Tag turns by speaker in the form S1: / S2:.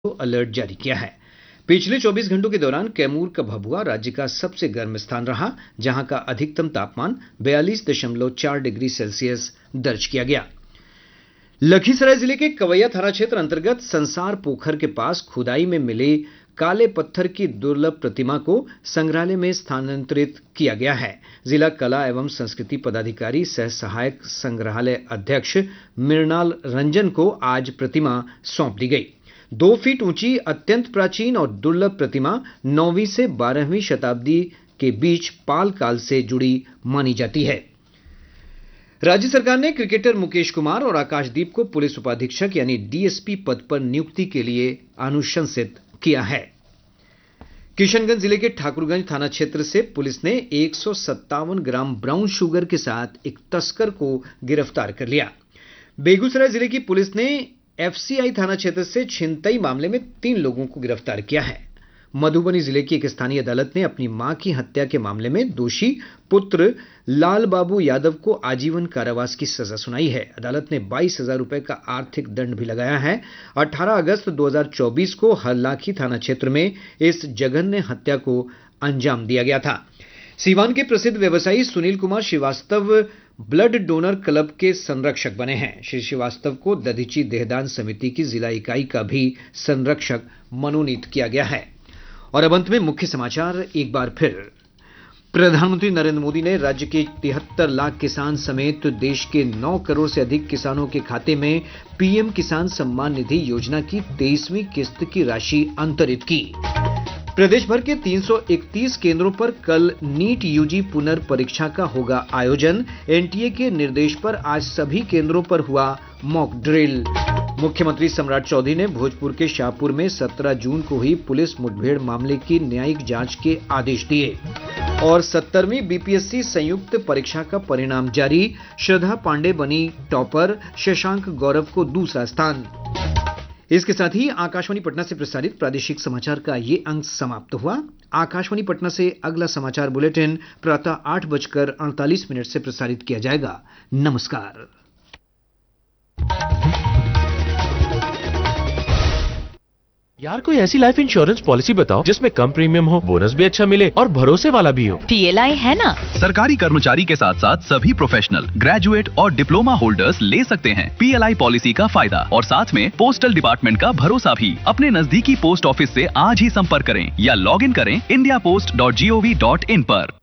S1: Alert जारी किया है। पिछले 24 घंटों के दौरान कैमूर का भभुआ राज्य का सबसे गर्म स्थान रहा, जहां का अधिकतम तापमान 42.4 डिग्री सेल्सियस दर्ज किया गया। लखीसराय जिले के कवैया थाना क्षेत्र अंतर्गत संसार पोखर के पास खुदाई में मिले काले पत्थर की दुर्लभ प्रतिमा को संग्रहालय में स्थानांतरित किया गया है। जिला कला एवं संस्कृति पदाधिकारी सह सहायक संग्रहालय अध्यक्ष मृणाल रंजन को आज प्रतिमा सौंप दी गई। 2 फीट ऊंची अत्यंत प्राचीन और दुर्लभ प्रतिमा 9वीं से 12वीं शताब्दी के बीच पाल काल से जुड़ी मानी जाती है। राज्य सरकार ने क्रिकेटर मुकेश कुमार और आकाशदीप को पुलिस उपाधीक्षक यानी डीएसपी पद पर नियुक्ति के लिए अनुशंसित किया है। किशनगंज जिले के ठाकुरगंज थाना क्षेत्र से पुलिस ने 157 ग्राम ब्राउन शुगर के साथ एक तस्कर को गिरफ्तार कर लिया। बेगूसराय जिले की पुलिस ने एफसीआई थाना क्षेत्र से छिनतई मामले में 3 लोगों को गिरफ्तार किया है। मधुबनी जिले की एक स्थानीय अदालत ने अपनी मां की हत्या के मामले में दोषी पुत्र लाल बाबू यादव को आजीवन कारावास की सजा सुनाई है। अदालत ने 22,000 रुपए का आर्थिक दंड भी लगाया है। 18 अगस्त 2024 को हरलाखी थाना क्षेत्र में इस जघन्य हत्या को अंजाम दिया गया था। सीवान के प्रसिद्ध व्यवसायी Sunil Kumar Srivastava blood donor club के संरक्षक बने हैं। श्री श्रीवास्तव को दधीची देहदान समिति की जिला इकाई का भी संरक्षक मनोनीत किया गया है। और अब अंत में मुख्य समाचार एक बार फिर। प्रधानमंत्री नरेंद्र मोदी ने राज्य के 73 लाख किसान समेत देश के 9 करोड़ से अधिक किसानों के खाते में पीएम किसान सम्मान निधि योजना की 23वीं किस्त की राशि अंतरित की। प्रदेश भर के 331 केंद्रों पर कल नीट यूजी पुनर्परीक्षा का होगा आयोजन। एनटीए के निर्देश पर आज सभी केंद्रों पर हुआ मॉक ड्रिल। मुख्यमंत्री सम्राट चौधरी ने भोजपुर के शाहपुर में 17 जून को हुई पुलिस मुठभेड़ मामले की न्यायिक जांच के आदेश दिए। और 70वीं बीपीएससी संयुक्त परीक्षा का परिणाम जारी। श्रद्धा पांडे बनी टॉपर, शशांक गौरव को दूसरा स्थान। इसके साथ ही आकाशवाणी पटना से प्रसारित प्रादेशिक समाचार का ये अंक समाप्त हुआ। आकाशवाणी पटना से अगला समाचार बुलेटिन प्रातः 8:48 से प्रसारित किया जाएगा। नमस्कार।
S2: यार कोई ऐसी लाइफ इंश्योरेंस पॉलिसी बताओ जिसमें कम प्रीमियम हो, बोनस भी अच्छा मिले और भरोसे वाला भी हो।
S3: पीएलआई है ना।
S4: सरकारी कर्मचारी के साथ साथ सभी प्रोफेशनल, ग्रेजुएट और डिप्लोमा होल्डर्स ले सकते हैं पीएलआई पॉलिसी का फायदा और साथ में पोस्टल डिपार्टमेंट का भरोसा भी। अपने नजदीकी पोस्ट ऑफिस से आज ही संपर्क करें या लॉग इन करें indiapost.gov.in पर।